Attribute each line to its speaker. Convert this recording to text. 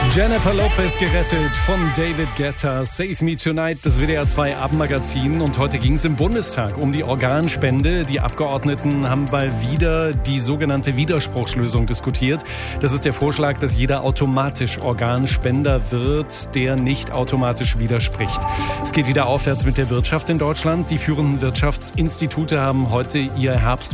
Speaker 1: Jennifer Lopez gerettet von David Guetta. Save Me Tonight, das WDR 2 Abendmagazin. Und heute ging es im Bundestag um die Organspende. Die Abgeordneten haben mal wieder die sogenannte Widerspruchslösung diskutiert. Das ist der Vorschlag, dass jeder automatisch Organspender wird, der nicht automatisch widerspricht. Es geht wieder aufwärts mit der Wirtschaft in Deutschland. Die führenden Wirtschaftsinstitute haben heute ihr